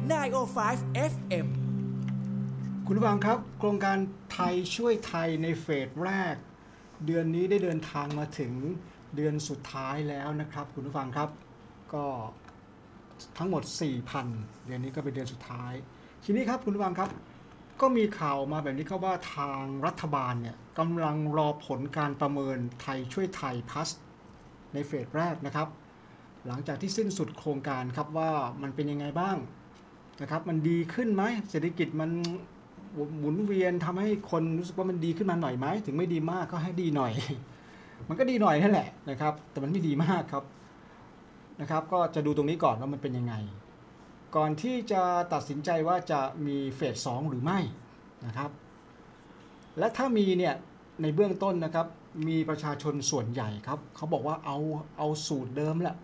905 FM คุณผู้ฟังครับโครงการไทยช่วยไทยในเฟสแรกเดือนนี้ได้เดินทางมาถึงเดือนสุดท้ายแล้วนะครับคุณผู้ฟังครับก็ทั้งหมด 4,000 เดือนนี้ก็เป็นเดือนสุดท้ายทีนี้ครับคุณผู้ฟังครับก็มีข่าวมาแบบนี้ครับว่าทางรัฐบาลเนี่ยกำลังรอผลการประเมินไทยช่วยไทยพลัสในเฟสแรกนะครับหลังจากที่สิ้นสุดโครงการครับว่ามันเป็นยังไงบ้างนะครับมันดีขึ้นไหมเศรษฐกิจมันหมุนเวียนทำให้คนรู้สึกว่ามันดีขึ้นมาหน่อยไหมถึงไม่ดีมากก็ให้ดีหน่อย มันก็ดีหน่อยนั่นแหละนะครับแต่มันไม่ดีมากครับนะครับก็จะดูตรงนี้ก่อนว่ามันเป็นยังไงก่อนที่จะตัดสินใจว่าจะมีเฟส2หรือไม่นะครับและถ้ามีเนี่ยในเบื้องต้นนะครับมีประชาชนส่วนใหญ่ครับเขาบอกว่าเอาสูตรเดิมแหละ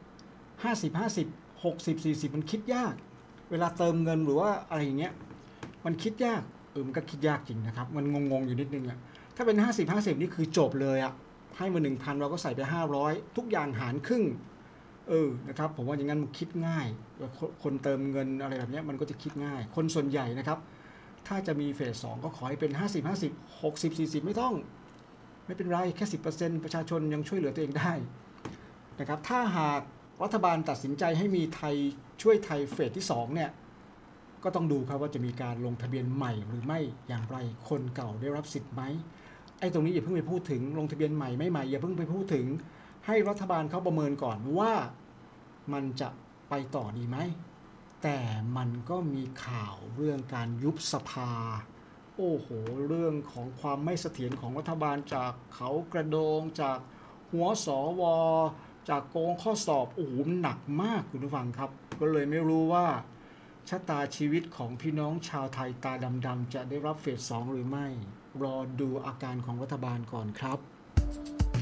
50-50 60-40มันคิดยากเวลาเติมเงินหรือว่าอะไรอย่างเงี้ยมันคิดยากมันก็คิดยากจริงนะครับมันงงๆอยู่นิดนึงอะถ้าเป็น50-50นี่คือจบเลยอะให้มา 1,000 เราก็ใส่ไป500ทุกอย่างหารครึ่งนะครับผมว่าอย่างนั้นมันคิดง่ายคนเติมเงินอะไรแบบนี้มันก็จะคิดง่ายคนส่วนใหญ่นะครับถ้าจะมีเฟส2ก็ขอให้เป็น50-50 60-40ไม่เป็นไรแค่ 10% ประชาชนยังช่วยเหลือตัวเองได้นะครับถ้าหากรัฐบาลตัดสินใจให้มีไทยช่วยไทยเฟสที่2เนี่ยก็ต้องดูครับว่าจะมีการลงทะเบียนใหม่หรือไม่อย่างไรคนเก่าได้รับสิทธิ์ไหมไอ้ตรงนี้อย่าเพิ่งไปพูดถึงลงทะเบียนใหม่ไม่ใหม่อย่าเพิ่งไปพูดถึงให้รัฐบาลเขาประเมินก่อนว่ามันจะไปต่อดีไหมแต่มันก็มีข่าวเรื่องการยุบสภาโอ้โหเรื่องของความไม่เสถียรของรัฐบาลจากเขากระโดงจากหัวสวจากโกงข้อสอบโอ้โหหนักมากคุณผู้ฟังครับก็เลยไม่รู้ว่าชะตาชีวิตของพี่น้องชาวไทยตาดำๆจะได้รับเฟส2หรือไม่รอดูอาการของรัฐบาลก่อนครับ